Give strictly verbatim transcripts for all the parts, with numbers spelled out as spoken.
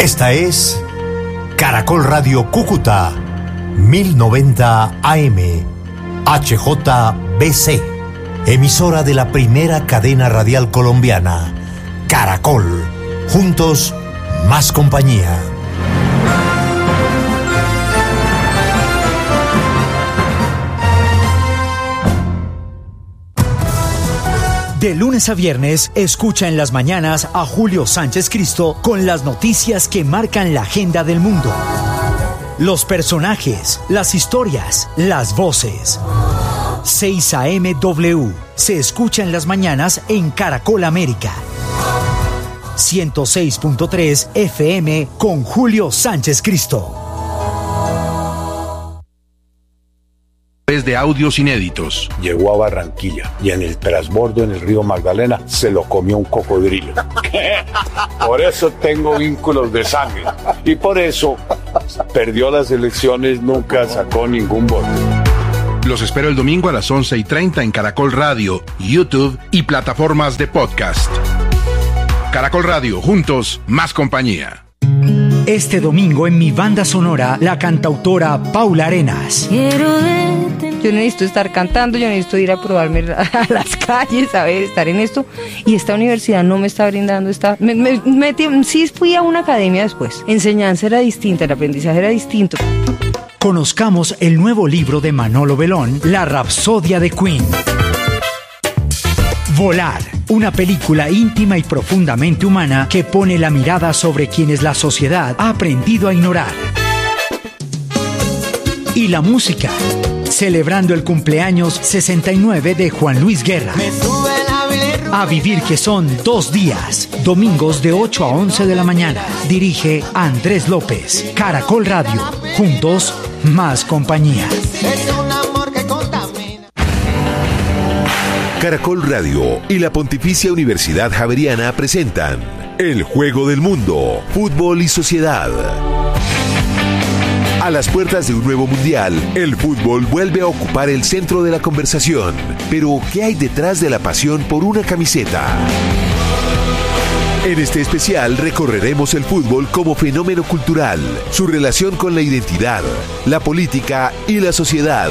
Esta es Caracol Radio Cúcuta, mil noventa A M, H J B C, emisora de la primera cadena radial colombiana, Caracol. Juntos, más compañía. De lunes a viernes, escucha en las mañanas a Julio Sánchez Cristo con las noticias que marcan la agenda del mundo. Los personajes, las historias, las voces. seis A M W se escucha en las mañanas en Caracol América. ciento seis punto tres F M con Julio Sánchez Cristo. De audios inéditos. Llegó a Barranquilla y en el transbordo en el río Magdalena se lo comió un cocodrilo. Por eso tengo vínculos de sangre y por eso perdió las elecciones, nunca sacó ningún voto. Los espero el domingo a las once y treinta en Caracol Radio, YouTube y plataformas de podcast. Caracol Radio, juntos, más compañía. Este domingo en mi banda sonora, la cantautora Paula Arenas. Yo necesito estar cantando, yo necesito ir a probarme a las calles, a ver, estar en esto. Y esta universidad no me está brindando esta... Me, me, me, sí fui a una academia después. Enseñanza era distinta, el aprendizaje era distinto. Conozcamos el nuevo libro de Manolo Belón, La Rapsodia de Queen. Volar, una película íntima y profundamente humana que pone la mirada sobre quienes la sociedad ha aprendido a ignorar. Y la música, celebrando el cumpleaños sesenta y nueve de Juan Luis Guerra. A vivir, que son dos días, domingos de ocho a once de la mañana. Dirige Andrés López. Caracol Radio, juntos, más compañía. Caracol Radio y la Pontificia Universidad Javeriana presentan El Juego del Mundo, Fútbol y Sociedad. A las puertas de un nuevo mundial, el fútbol vuelve a ocupar el centro de la conversación. Pero, ¿qué hay detrás de la pasión por una camiseta? En este especial recorreremos el fútbol como fenómeno cultural, su relación con la identidad, la política y la sociedad.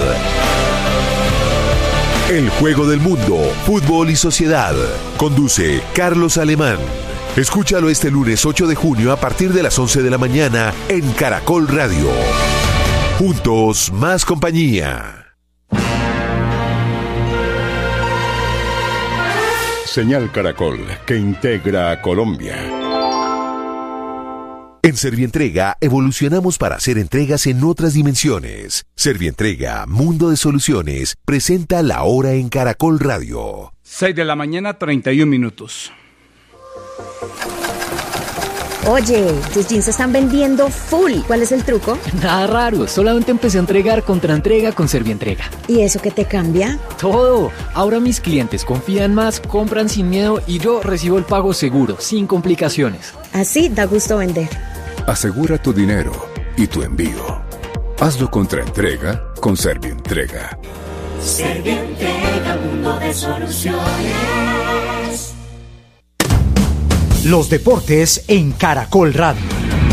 El Juego del Mundo, Fútbol y Sociedad. Conduce Carlos Alemán. Escúchalo este lunes ocho de junio a partir de las once de la mañana en Caracol Radio. Juntos, más compañía. Señal Caracol, que integra a Colombia. En Servientrega evolucionamos para hacer entregas en otras dimensiones. Servientrega, Mundo de Soluciones, presenta La Hora en Caracol Radio. seis de la mañana, treinta y un minutos. Oye, tus jeans se están vendiendo full. ¿Cuál es el truco? Nada raro, solamente empecé a entregar contra entrega con Servientrega. ¿Y eso qué te cambia? Todo. Ahora mis clientes confían más, compran sin miedo y yo recibo el pago seguro, sin complicaciones. Así da gusto vender. Asegura tu dinero y tu envío. Hazlo contra entrega con Servientrega. Servientrega, mundo de soluciones. Los deportes en Caracol Radio.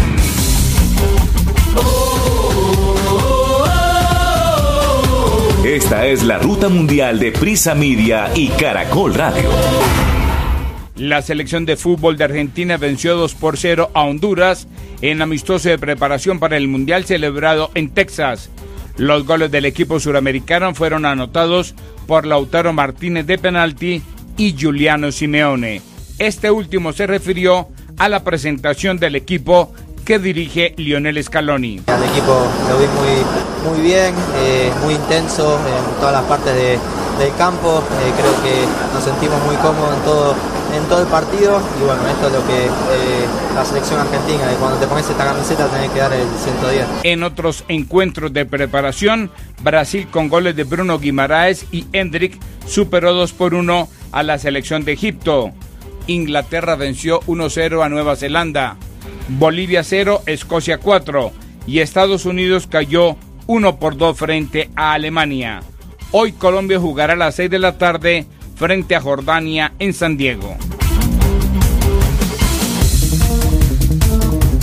Esta es la ruta mundial de Prisa Media y Caracol Radio. La selección de fútbol de Argentina venció dos por cero a Honduras en amistoso de preparación para el Mundial celebrado en Texas. Los goles del equipo suramericano fueron anotados por Lautaro Martínez de penalti y Giuliano Simeone. Este último se refirió a la presentación del equipo que dirige Lionel Scaloni. Al equipo lo vi muy, muy bien, eh, muy intenso en todas las partes de, del campo. Eh, creo que nos sentimos muy cómodos en todo, en todo el partido. Y bueno, esto es lo que eh, la selección argentina, de cuando te pones esta camiseta tenés que dar el ciento diez. En otros encuentros de preparación, Brasil con goles de Bruno Guimaraes y Hendrik superó dos por uno a la selección de Egipto. Inglaterra venció uno cero a Nueva Zelanda. Bolivia cero, Escocia cuatro y Estados Unidos cayó uno por dos frente a Alemania. Hoy Colombia jugará a las seis de la tarde frente a Jordania en San Diego.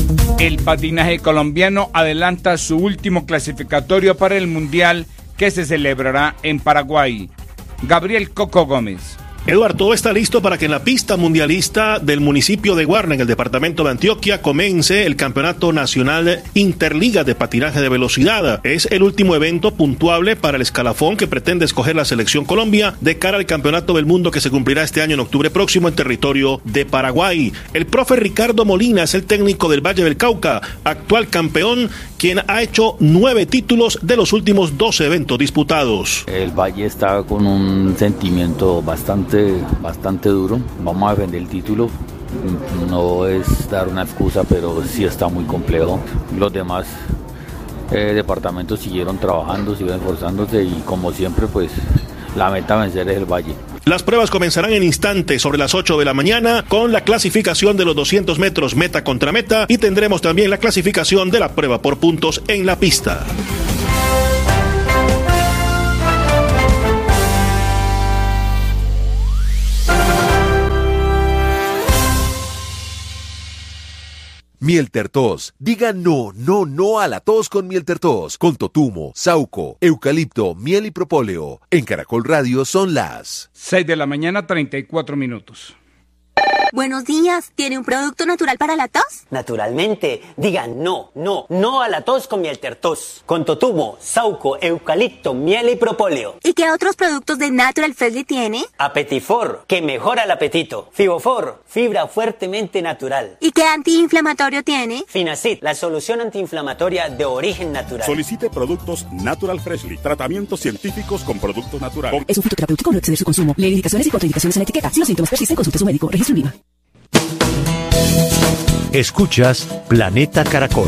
El patinaje colombiano adelanta su último clasificatorio para el Mundial que se celebrará en Paraguay. Gabriel Coco Gómez. Eduardo, todo está listo para que en la pista mundialista del municipio de Guarna, en el departamento de Antioquia, comience el Campeonato Nacional Interliga de Patinaje de Velocidad. Es el último evento puntuable para el escalafón que pretende escoger la selección Colombia de cara al Campeonato del Mundo que se cumplirá este año en octubre próximo en territorio de Paraguay. El profe Ricardo Molina es el técnico del Valle del Cauca, actual campeón, quien ha hecho nueve títulos de los últimos doce eventos disputados. El Valle está con un sentimiento bastante bastante duro. Vamos a defender el título. No es dar una excusa, pero sí está muy complejo. Los demás eh, departamentos siguieron trabajando, siguieron esforzándose y como siempre pues la meta a vencer es el Valle. Las pruebas comenzarán en instantes sobre las ocho de la mañana con la clasificación de los doscientos metros meta contra meta y tendremos también la clasificación de la prueba por puntos en la pista. Mieltertos. Diga no, no, no a la tos con Mieltertos. Con totumo, sauco, eucalipto, miel y propóleo. En Caracol Radio son las seis de la mañana, treinta y cuatro minutos. Buenos días, ¿tiene un producto natural para la tos? Naturalmente, diga no, no, no a la tos con Mieltertos. Con totumo, sauco, eucalipto, miel y propóleo. ¿Y qué otros productos de Natural Freshly tiene? Apetifor, que mejora el apetito. Fibofor, fibra fuertemente natural. ¿Y qué antiinflamatorio tiene? Finacid, la solución antiinflamatoria de origen natural. Solicite productos Natural Freshly, tratamientos científicos con productos naturales. Es un fitoterapéutico, no exceder su consumo. Lee indicaciones y contraindicaciones en la etiqueta. Si los síntomas persisten, consulte a su médico. Registro IVA. Escuchas Planeta Caracol.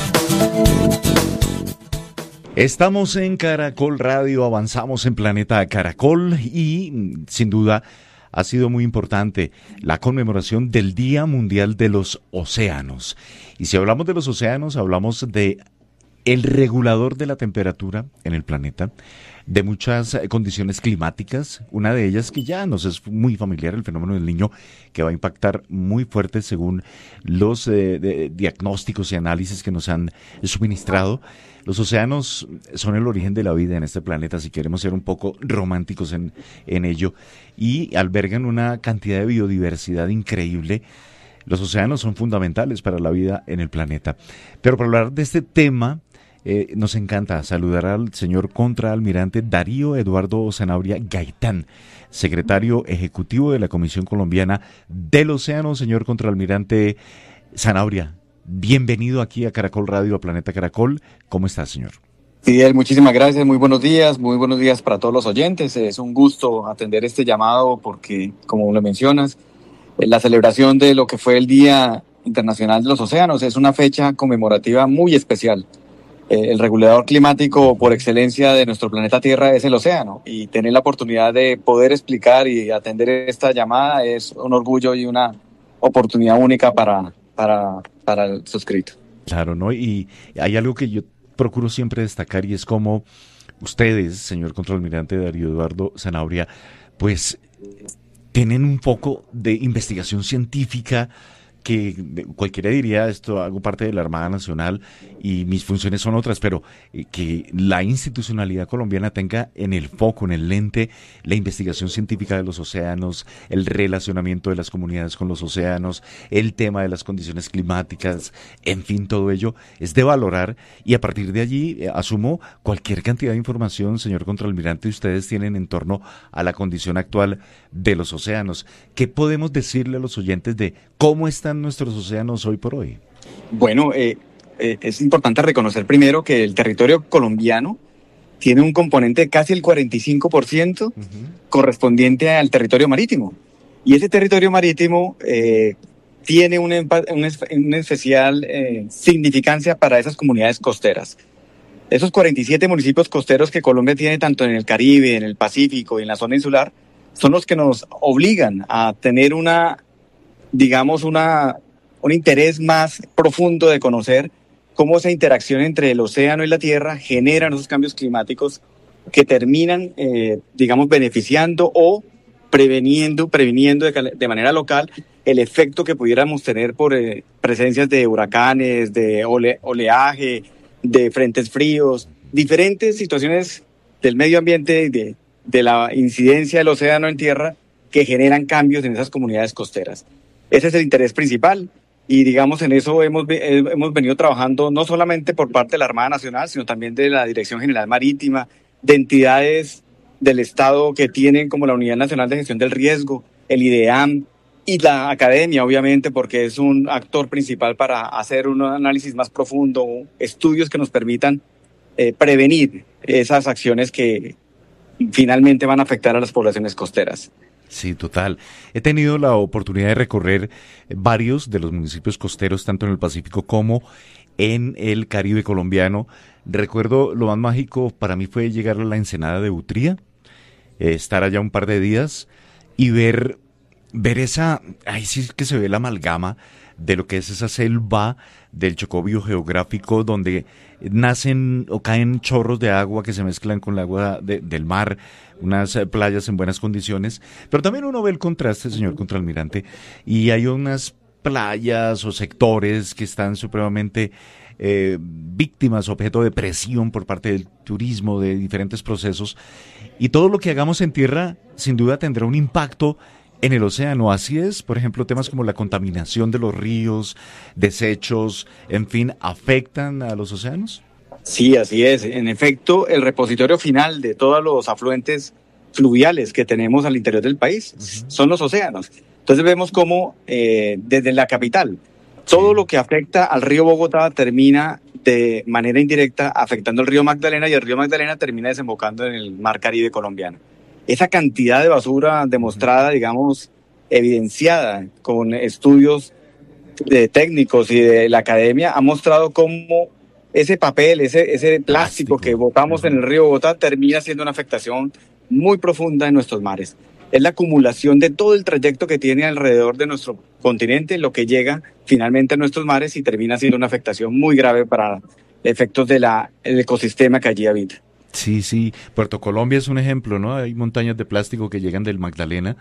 Estamos en Caracol Radio, avanzamos en Planeta Caracol y sin duda ha sido muy importante la conmemoración del Día Mundial de los Océanos. Y si hablamos de los océanos, hablamos de el regulador de la temperatura en el planeta, de muchas condiciones climáticas, una de ellas que ya nos es muy familiar, el fenómeno del Niño, que va a impactar muy fuerte según los eh, de, diagnósticos y análisis que nos han suministrado. Los océanos son el origen de la vida en este planeta, si queremos ser un poco románticos en, en ello, y albergan una cantidad de biodiversidad increíble. Los océanos son fundamentales para la vida en el planeta. Pero para hablar de este tema, Eh, nos encanta saludar al señor contraalmirante Darío Eduardo Zanabria Gaitán, secretario ejecutivo de la Comisión Colombiana del Océano. Señor contraalmirante Zanabria, bienvenido aquí a Caracol Radio, a Planeta Caracol. ¿Cómo está, señor? Fidel, muchísimas gracias, muy buenos días, muy buenos días para todos los oyentes. Es un gusto atender este llamado porque, como lo mencionas, la celebración de lo que fue el Día Internacional de los Océanos es una fecha conmemorativa muy especial. El regulador climático por excelencia de nuestro planeta Tierra es el océano, y tener la oportunidad de poder explicar y atender esta llamada es un orgullo y una oportunidad única para, para, para el suscrito. Claro, ¿no? Y hay algo que yo procuro siempre destacar y es como ustedes, señor contraalmirante Darío Eduardo Zanabria, pues tienen un poco de investigación científica que cualquiera diría, esto hago parte de la Armada Nacional y mis funciones son otras, pero eh, que la institucionalidad colombiana tenga en el foco, en el lente, la investigación científica de los océanos, el relacionamiento de las comunidades con los océanos, el tema de las condiciones climáticas, en fin, todo ello es de valorar, y a partir de allí eh, asumo cualquier cantidad de información, señor contraalmirante, ustedes tienen en torno a la condición actual de los océanos. ¿Qué podemos decirle a los oyentes de cómo están nuestros océanos hoy por hoy? Bueno, eh, eh, es importante reconocer primero que el territorio colombiano tiene un componente de casi el cuarenta y cinco por ciento uh-huh. correspondiente al territorio marítimo. Y ese territorio marítimo eh, tiene una, una, una especial eh, significancia para esas comunidades costeras. Esos cuarenta y siete municipios costeros que Colombia tiene tanto en el Caribe, en el Pacífico y en la zona insular, son los que nos obligan a tener una digamos, una, un interés más profundo de conocer cómo esa interacción entre el océano y la tierra generan esos cambios climáticos que terminan, eh, digamos, beneficiando o preveniendo, previniendo de, de manera local el efecto que pudiéramos tener por eh, presencias de huracanes, de ole, oleaje, de frentes fríos, diferentes situaciones del medio ambiente, de, de la incidencia del océano en tierra que generan cambios en esas comunidades costeras. Ese es el interés principal y digamos en eso hemos, hemos venido trabajando no solamente por parte de la Armada Nacional, sino también de la Dirección General Marítima, de entidades del Estado que tienen como la Unidad Nacional de Gestión del Riesgo, el IDEAM y la academia, obviamente, porque es un actor principal para hacer un análisis más profundo, estudios que nos permitan eh, prevenir esas acciones que finalmente van a afectar a las poblaciones costeras. Sí, total. He tenido la oportunidad de recorrer varios de los municipios costeros, tanto en el Pacífico como en el Caribe colombiano. Recuerdo, lo más mágico para mí fue llegar a la Ensenada de Utría, eh, estar allá un par de días y ver, ver esa, ahí sí que se ve la amalgama de lo que es esa selva del Chocó biogeográfico, donde nacen o caen chorros de agua que se mezclan con el agua de, del mar, unas playas en buenas condiciones, pero también uno ve el contraste, señor contraalmirante, y hay unas playas o sectores que están supremamente eh, víctimas, objeto de presión por parte del turismo, de diferentes procesos, y todo lo que hagamos en tierra sin duda tendrá un impacto en el océano. Así es, por ejemplo, temas como la contaminación de los ríos, desechos, en fin, ¿afectan a los océanos? Sí, así es. En efecto, el repositorio final de todos los afluentes fluviales que tenemos al interior del país uh-huh. son los océanos. Entonces vemos cómo eh, desde la capital, todo sí. lo que afecta al río Bogotá termina de manera indirecta afectando el río Magdalena y el río Magdalena termina desembocando en el mar Caribe colombiano. Esa cantidad de basura demostrada, digamos, evidenciada con estudios de técnicos y de la academia, ha mostrado cómo ese papel, ese, ese plástico, plástico que botamos uh-huh. en el río Bogotá termina siendo una afectación muy profunda en nuestros mares. Es la acumulación de todo el trayecto que tiene alrededor de nuestro continente, lo que llega finalmente a nuestros mares y termina siendo una afectación muy grave para efectos del ecosistema que allí habita. Sí, sí, Puerto Colombia es un ejemplo, ¿no? Hay montañas de plástico que llegan del Magdalena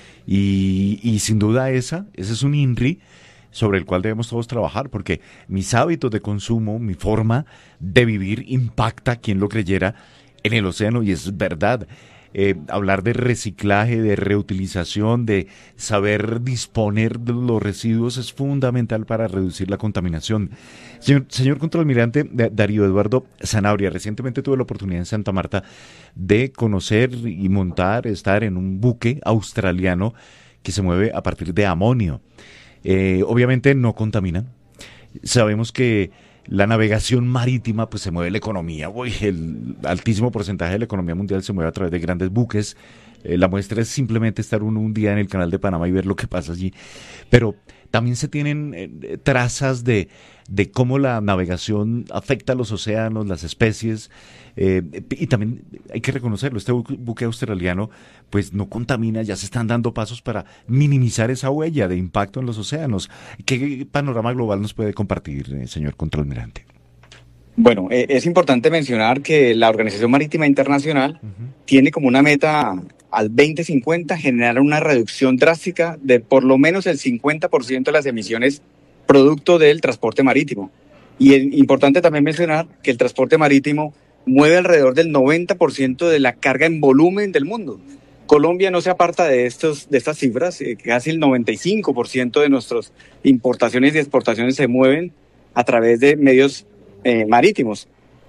y, y sin duda esa, ese es un INRI sobre el cual debemos todos trabajar, porque mis hábitos de consumo, mi forma de vivir impacta, quien lo creyera, en el océano, y es verdad. Eh, hablar de reciclaje, de reutilización, de saber disponer de los residuos es fundamental para reducir la contaminación. Señor, señor contraalmirante Darío Eduardo Sanabria, recientemente tuve la oportunidad en Santa Marta de conocer y montar, estar en un buque australiano que se mueve a partir de amonio. Eh, obviamente no contamina. Sabemos que la navegación marítima, pues se mueve la economía, uy, el altísimo porcentaje de la economía mundial se mueve a través de grandes buques. Eh, la muestra es simplemente estar uno un día en el canal de Panamá y ver lo que pasa allí. Pero también se tienen eh, trazas de, de cómo la navegación afecta a los océanos, las especies, eh, y también hay que reconocerlo, este buque, buque australiano pues no contamina, ya se están dando pasos para minimizar esa huella de impacto en los océanos. ¿Qué panorama global nos puede compartir, eh, señor contraalmirante? Bueno, eh, es importante mencionar que la Organización Marítima Internacional uh-huh. tiene como una meta al veinte cincuenta generar una reducción drástica de por lo menos el cincuenta por ciento de las emisiones producto del transporte marítimo. Y es importante también mencionar que el transporte marítimo mueve alrededor del noventa por ciento de la carga en volumen del mundo. Colombia no se aparta de, estos, de estas cifras, eh, casi el noventa y cinco por ciento de nuestras importaciones y exportaciones se mueven a través de medios eh, marítimos.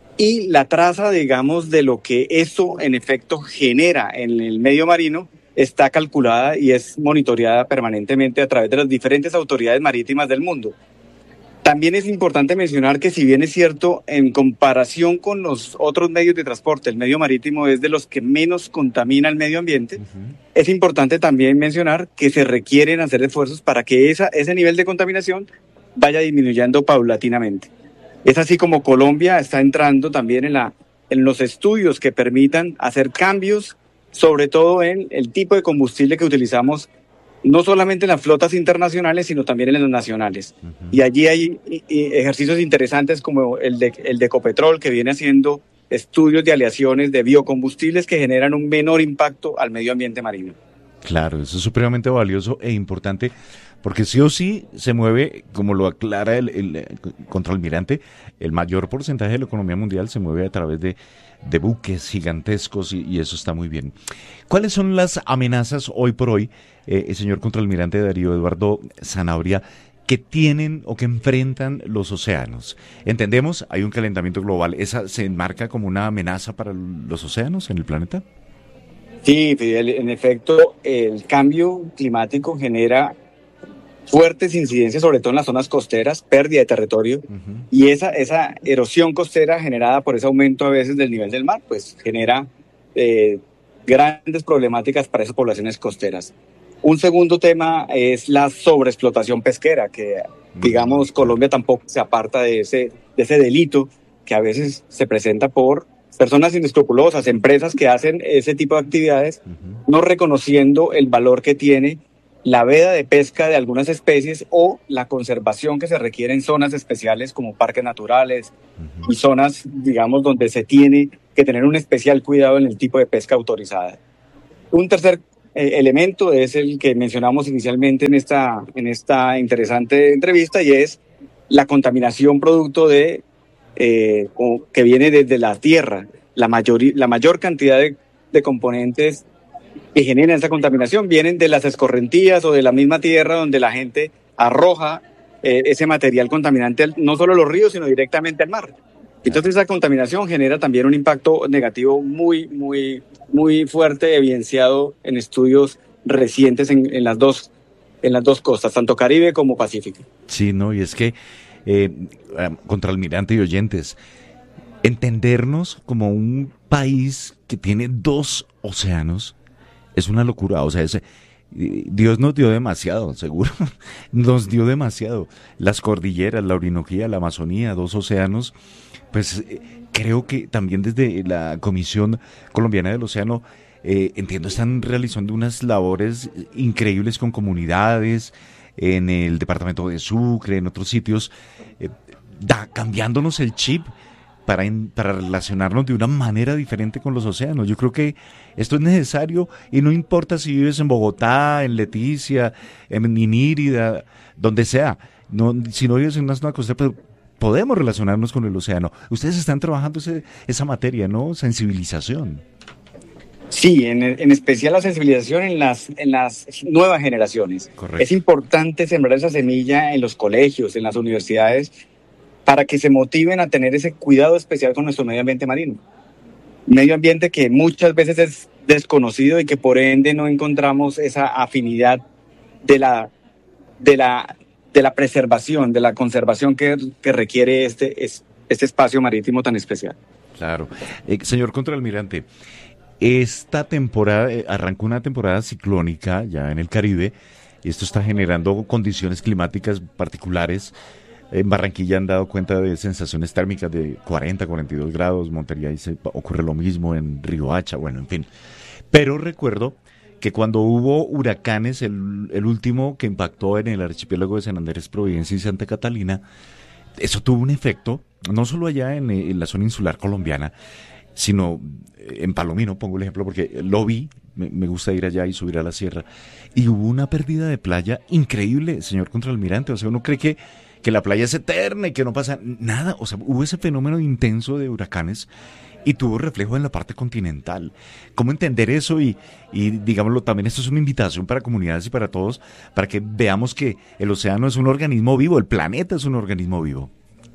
Y la traza, digamos, de lo que eso en efecto genera en el medio marino está calculada y es monitoreada permanentemente a través de las diferentes autoridades marítimas del mundo. También es importante mencionar que si bien es cierto, en comparación con los otros medios de transporte, el medio marítimo es de los que menos contamina el medio ambiente, uh-huh. es importante también mencionar que se requieren hacer esfuerzos para que esa, ese nivel de contaminación vaya disminuyendo paulatinamente. Es así como Colombia está entrando también en, la, en los estudios que permitan hacer cambios, sobre todo en el tipo de combustible que utilizamos, no solamente en las flotas internacionales, sino también en las nacionales. Uh-huh. Y allí hay y, y ejercicios interesantes como el de, el de Ecopetrol, que viene haciendo estudios de aleaciones de biocombustibles que generan un menor impacto al medio ambiente marino. Claro, eso es supremamente valioso e importante, porque sí o sí se mueve, como lo aclara el, el contraalmirante, el mayor porcentaje de la economía mundial se mueve a través de, de buques gigantescos y, y eso está muy bien. ¿Cuáles son las amenazas hoy por hoy, eh, el señor contraalmirante Darío Eduardo Sanabria, que tienen o que enfrentan los océanos? Entendemos, hay un calentamiento global, ¿esa se enmarca como una amenaza para los océanos en el planeta? Sí, Fidel, en efecto, el cambio climático genera fuertes incidencias, sobre todo en las zonas costeras, pérdida de territorio, uh-huh. y esa, esa erosión costera generada por ese aumento a veces del nivel del mar, pues genera eh, grandes problemáticas para esas poblaciones costeras. Un segundo tema es la sobreexplotación pesquera, que digamos Colombia tampoco se aparta de ese, de ese delito que a veces se presenta por personas inescrupulosas, empresas que hacen ese tipo de actividades, uh-huh. no reconociendo el valor que tiene la veda de pesca de algunas especies o la conservación que se requiere en zonas especiales como parques naturales uh-huh. y zonas, digamos, donde se tiene que tener un especial cuidado en el tipo de pesca autorizada. Un tercer eh, elemento es el que mencionamos inicialmente en esta, en esta interesante entrevista, y es la contaminación producto de Eh, o que viene desde la tierra. La mayor, la mayor cantidad de, de componentes que generan esa contaminación vienen de las escorrentías o de la misma tierra donde la gente arroja eh, ese material contaminante al, no solo a los ríos, sino directamente al mar. Entonces esa contaminación genera también un impacto negativo muy, muy, muy fuerte, evidenciado en estudios recientes en, en, las dos, en las dos costas, tanto Caribe como Pacífico. Sí, no, y es que Eh, contraalmirante y oyentes, entendernos como un país que tiene dos océanos es una locura. O sea, ese, Dios nos dio demasiado, seguro, nos dio demasiado. Las cordilleras, la Orinoquía, la Amazonía, dos océanos, pues eh, creo que también desde la Comisión Colombiana del Océano, eh, entiendo, están realizando unas labores increíbles con comunidades, en el departamento de Sucre, en otros sitios, eh, da, cambiándonos el chip para, in, para relacionarnos de una manera diferente con los océanos. Yo creo que esto es necesario y no importa si vives en Bogotá, en Leticia, en Inírida, donde sea, no, si no vives en una zona costera, pero podemos relacionarnos con el océano. Ustedes están trabajando ese, esa materia, ¿no? Sensibilización. Sí, en, en especial la sensibilización en las, en las nuevas generaciones. Correcto. Es importante sembrar esa semilla en los colegios, en las universidades, para que se motiven a tener ese cuidado especial con nuestro medio ambiente marino. Medio ambiente que muchas veces es desconocido y que por ende no encontramos esa afinidad de la, de la, de la preservación, de la conservación que, que requiere este, este espacio marítimo tan especial. Claro. Eh, señor contraalmirante, esta temporada, eh, arrancó una temporada ciclónica ya en el Caribe, y esto está generando condiciones climáticas particulares. En Barranquilla han dado cuenta de sensaciones térmicas de cuarenta, cuarenta y dos grados, Montería dice, ocurre lo mismo en Riohacha, bueno, en fin. Pero recuerdo que cuando hubo huracanes, el, el último que impactó en el archipiélago de San Andrés, Providencia y Santa Catalina, eso tuvo un efecto, no solo allá en, en la zona insular colombiana, sino en Palomino, pongo el ejemplo porque lo vi, me, me gusta ir allá y subir a la sierra, y hubo una pérdida de playa increíble, señor contraalmirante. O sea, uno cree que, que la playa es eterna y que no pasa nada. O sea, hubo ese fenómeno intenso de huracanes y tuvo reflejo en la parte continental. ¿Cómo entender eso? Y, y digámoslo, también esto es una invitación para comunidades y para todos, para que veamos que el océano es un organismo vivo, el planeta es un organismo vivo.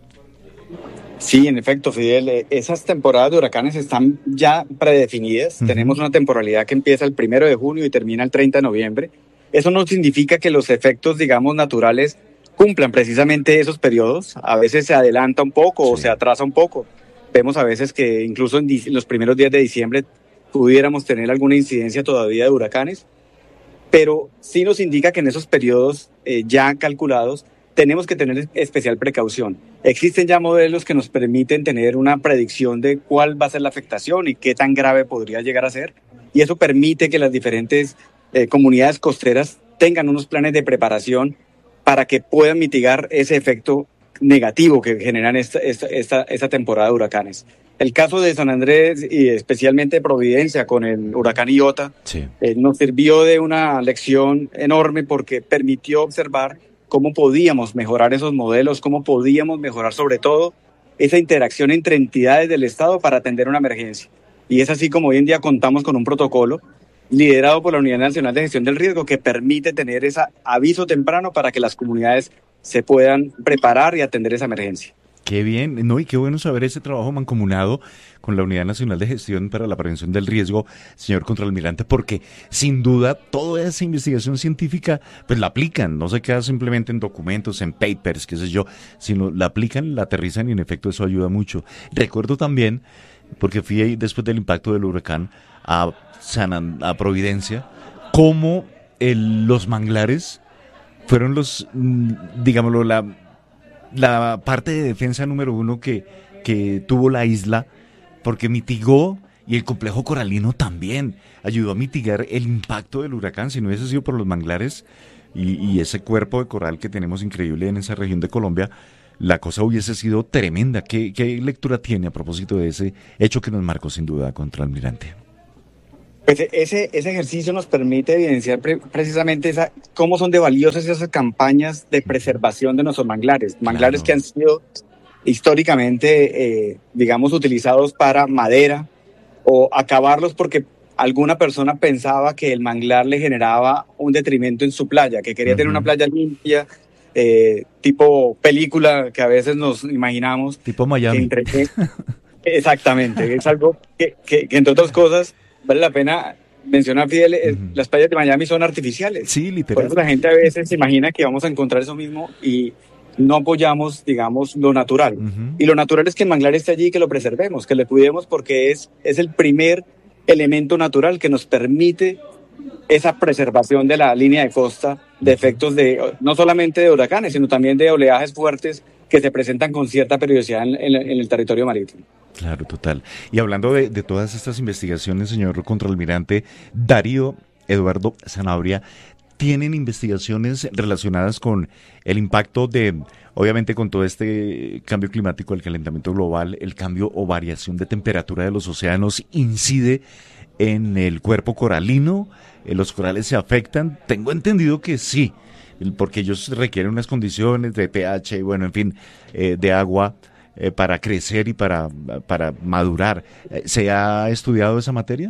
Sí, en efecto, Fidel, esas temporadas de huracanes están ya predefinidas. Uh-huh. Tenemos una temporalidad que empieza el primero de junio y termina el treinta de noviembre. Eso no significa que los efectos, digamos, naturales cumplan precisamente esos periodos. A veces se adelanta un poco sí. o se atrasa un poco. Vemos a veces que incluso en los primeros días de diciembre pudiéramos tener alguna incidencia todavía de huracanes, pero sí nos indica que en esos periodos eh, ya calculados tenemos que tener especial precaución. Existen ya modelos que nos permiten tener una predicción de cuál va a ser la afectación y qué tan grave podría llegar a ser, y eso permite que las diferentes eh, comunidades costeras tengan unos planes de preparación para que puedan mitigar ese efecto negativo que generan esta, esta, esta, esta temporada de huracanes. El caso de San Andrés y especialmente Providencia con el huracán Iota sí. eh, nos sirvió de una lección enorme porque permitió observar cómo podíamos mejorar esos modelos, cómo podíamos mejorar sobre todo esa interacción entre entidades del Estado para atender una emergencia. Y es así como hoy en día contamos con un protocolo liderado por la Unidad Nacional de Gestión del Riesgo que permite tener ese aviso temprano para que las comunidades se puedan preparar y atender esa emergencia. Qué bien, no, y qué bueno saber ese trabajo mancomunado con la Unidad Nacional de Gestión para la Prevención del Riesgo, señor Contralmirante, porque sin duda toda esa investigación científica pues la aplican, no se queda simplemente en documentos, en papers, qué sé yo, sino la aplican, la aterrizan y en efecto eso ayuda mucho. Recuerdo también, porque fui ahí después del impacto del huracán a, San, a Providencia, cómo el, los manglares fueron los, digámoslo, la... la parte de defensa número uno que, que tuvo la isla, porque mitigó, y el complejo coralino también ayudó a mitigar el impacto del huracán. Si no hubiese sido por los manglares y, y ese cuerpo de coral que tenemos increíble en esa región de Colombia, la cosa hubiese sido tremenda. ¿Qué, qué lectura tiene a propósito de ese hecho que nos marcó sin duda, Contralmirante? Pues ese, ese ejercicio nos permite evidenciar pre- precisamente esa, cómo son de valiosas esas campañas de preservación de nuestros manglares. Manglares claro. que han sido históricamente, eh, digamos, utilizados para madera o acabarlos porque alguna persona pensaba que el manglar le generaba un detrimento en su playa, que quería uh-huh. tener una playa limpia, eh, tipo película que a veces nos imaginamos. Tipo Miami. Entre, exactamente, es algo que, que, que entre otras cosas vale la pena mencionar, Fidel, uh-huh. las playas de Miami son artificiales. Sí, literal. Por eso la gente a veces se imagina que vamos a encontrar eso mismo y no apoyamos, digamos, lo natural. Uh-huh. Y lo natural es que el manglar esté allí y que lo preservemos, que lo cuidemos porque es, es el primer elemento natural que nos permite esa preservación de la línea de costa de efectos de, no solamente de huracanes, sino también de oleajes fuertes que se presentan con cierta periodicidad en, en, en el territorio marítimo. Claro, total. Y hablando de, de todas estas investigaciones, señor Contralmirante, Darío Eduardo Sanabria, ¿tienen investigaciones relacionadas con el impacto de, obviamente con todo este cambio climático, el calentamiento global, el cambio o variación de temperatura de los océanos incide en el cuerpo coralino? ¿Los corales se afectan? Tengo entendido que sí, porque ellos requieren unas condiciones de pH, bueno, en fin, eh, de agua, Eh, para crecer y para, para madurar. ¿Se ha estudiado esa materia?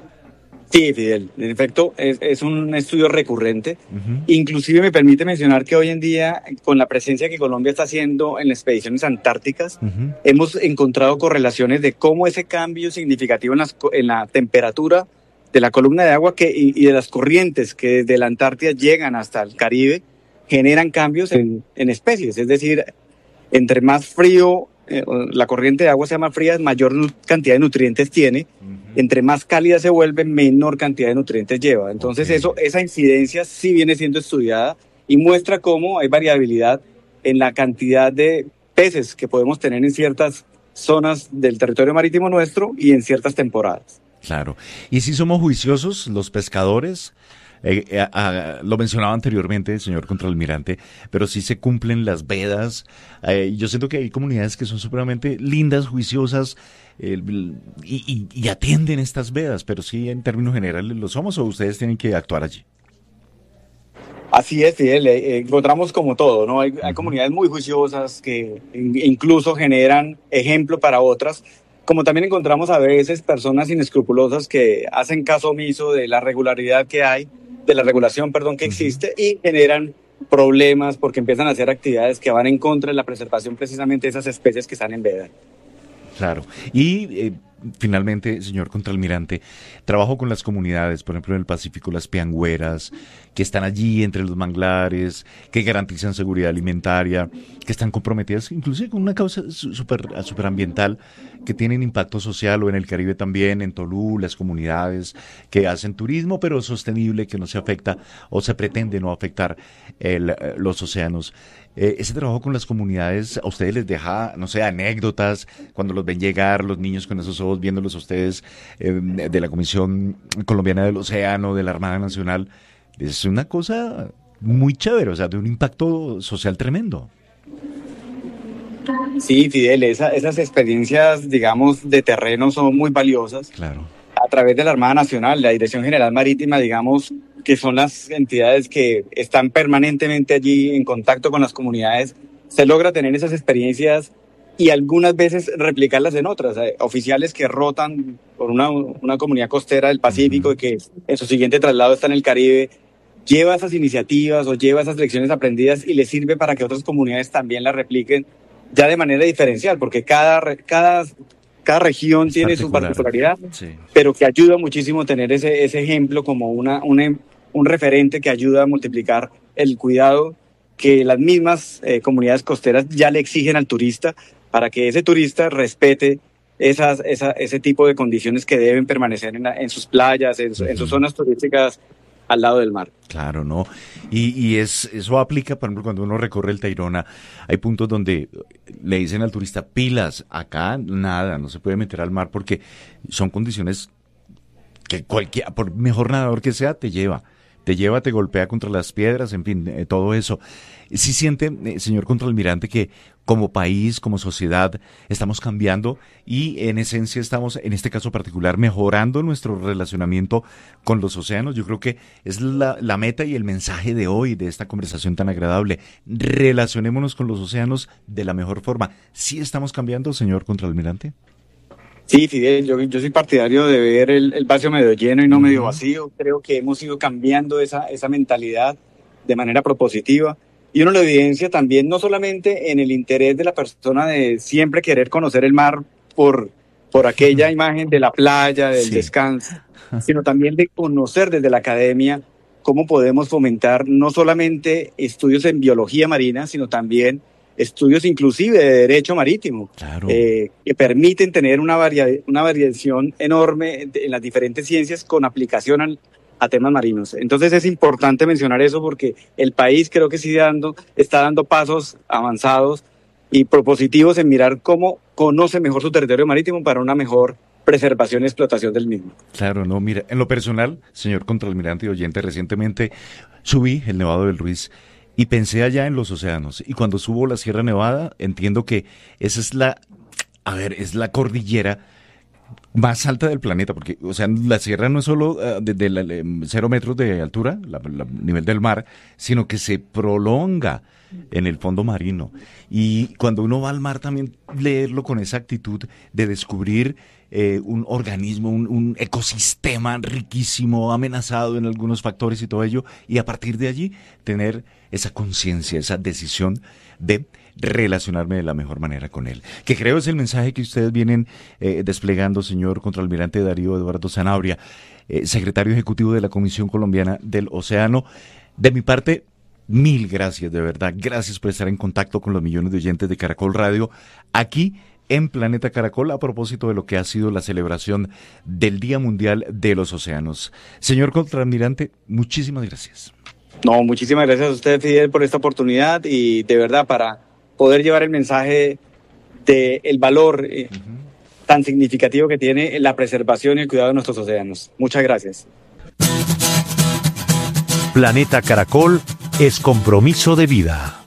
Sí, Fidel. En efecto, es, es un estudio recurrente. Uh-huh. Inclusive me permite mencionar que hoy en día, con la presencia que Colombia está haciendo en las expediciones antárticas, uh-huh. hemos encontrado correlaciones de cómo ese cambio significativo en, las, en la temperatura de la columna de agua que, y, y de las corrientes que desde la Antártida llegan hasta el Caribe generan cambios en, en especies. Es decir, entre más frío, eh, la corriente de agua sea más fría, mayor nu- cantidad de nutrientes tiene. Uh-huh. Entre más cálida se vuelve, menor cantidad de nutrientes lleva. Entonces okay. eso, esa incidencia sí viene siendo estudiada y muestra cómo hay variabilidad en la cantidad de peces que podemos tener en ciertas zonas del territorio marítimo nuestro y en ciertas temporadas. Claro. ¿Y si somos juiciosos los pescadores? Eh, eh, eh, lo mencionaba anteriormente el señor Contralmirante, pero sí se cumplen las vedas. Eh, yo siento que hay comunidades que son supremamente lindas, juiciosas eh, y, y, y atienden estas vedas, pero sí en términos generales lo somos o ustedes tienen que actuar allí. Así es, Fidel, eh, encontramos como todo, ¿no? Hay, hay comunidades muy juiciosas que incluso generan ejemplo para otras, como también encontramos a veces personas inescrupulosas que hacen caso omiso de la regularidad que hay, de la regulación, perdón, que existe y generan problemas porque empiezan a hacer actividades que van en contra de la preservación precisamente de esas especies que están en veda. Claro. Y eh, finalmente, señor Contralmirante, trabajo con las comunidades, por ejemplo en el Pacífico, las piangüeras, que están allí entre los manglares, que garantizan seguridad alimentaria, que están comprometidas inclusive con una causa super, superambiental, que tienen impacto social, o en el Caribe también, en Tolú, las comunidades que hacen turismo, pero sostenible, que no se afecta o se pretende no afectar el, los océanos. Eh, ese trabajo con las comunidades, ¿a ustedes les deja, no sé, anécdotas cuando los ven llegar, los niños con esos ojos viéndolos a ustedes, eh, de la Comisión Colombiana del Océano, de la Armada Nacional? Es una cosa muy chévere, o sea, de un impacto social tremendo. Sí, Fidel, esa, esas experiencias, digamos, de terreno son muy valiosas. Claro. A través de la Armada Nacional, la Dirección General Marítima, digamos, que son las entidades que están permanentemente allí en contacto con las comunidades, se logra tener esas experiencias y algunas veces replicarlas en otras. Eh, oficiales que rotan por una, una comunidad costera del Pacífico uh-huh. y que en su siguiente traslado está en el Caribe, lleva esas iniciativas o lleva esas lecciones aprendidas y le sirve para que otras comunidades también las repliquen ya de manera diferencial, porque cada, cada, cada región es tiene particular. su particularidad, sí. pero que ayuda muchísimo tener ese, ese ejemplo como una, una, un referente que ayuda a multiplicar el cuidado que las mismas eh, comunidades costeras ya le exigen al turista para que ese turista respete esas, esa, ese tipo de condiciones que deben permanecer en, la, en sus playas, en, su, en sus zonas turísticas al lado del mar. Claro, ¿no? Y, y es eso aplica, por ejemplo, cuando uno recorre el Tayrona, hay puntos donde le dicen al turista, pilas, acá nada, no se puede meter al mar porque son condiciones que cualquier, por mejor nadador que sea, te lleva. Te lleva, te golpea contra las piedras, en fin, eh, todo eso. ¿Sí siente, eh, señor contraalmirante, que como país, como sociedad, estamos cambiando y en esencia estamos, en este caso particular, mejorando nuestro relacionamiento con los océanos? Yo creo que es la, la meta y el mensaje de hoy, de esta conversación tan agradable. Relacionémonos con los océanos de la mejor forma. ¿Sí estamos cambiando, señor contraalmirante? Sí, Fidel, yo, yo soy partidario de ver el, el vaso medio lleno y no medio vacío. Creo que hemos ido cambiando esa, esa mentalidad de manera propositiva. Y uno lo evidencia también no solamente en el interés de la persona de siempre querer conocer el mar por, por aquella imagen de la playa, del sí. descanso, sino también de conocer desde la academia cómo podemos fomentar no solamente estudios en biología marina, sino también estudios inclusive de derecho marítimo, claro. eh, que permiten tener una, varia, una variación enorme en las diferentes ciencias con aplicación al, a temas marinos. Entonces es importante mencionar eso porque el país creo que sí dando, está dando pasos avanzados y propositivos en mirar cómo conoce mejor su territorio marítimo para una mejor preservación y explotación del mismo. Claro, no, mira, en lo personal, señor contraalmirante y oyente, recientemente subí el Nevado del Ruiz y pensé allá en los océanos, y cuando subo la Sierra Nevada, entiendo que esa es la, a ver, es la cordillera más alta del planeta, porque, o sea, la sierra no es solo uh, desde de cero metros de altura, la, la, nivel del mar, sino que se prolonga en el fondo marino. Y cuando uno va al mar también leerlo con esa actitud de descubrir eh, un organismo, un, un ecosistema riquísimo, amenazado en algunos factores y todo ello, y a partir de allí tener esa conciencia, esa decisión de relacionarme de la mejor manera con él. Que creo es el mensaje que ustedes vienen eh, desplegando, señor contraalmirante Darío Eduardo Sanabria, eh, secretario ejecutivo de la Comisión Colombiana del Océano. De mi parte, mil gracias, de verdad. Gracias por estar en contacto con los millones de oyentes de Caracol Radio, aquí en Planeta Caracol, a propósito de lo que ha sido la celebración del Día Mundial de los Océanos. Señor contraalmirante, muchísimas gracias. No, muchísimas gracias a usted, Fidel, por esta oportunidad y de verdad para poder llevar el mensaje de el valor eh, uh-huh. tan significativo que tiene la preservación y el cuidado de nuestros océanos. Muchas gracias. Planeta Caracol es compromiso de vida.